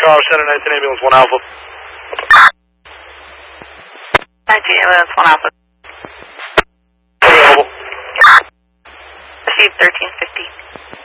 Car Center, 19 Ambulance 1 Alpha. 19 Ambulance 1 Alpha. Available. Received 1350.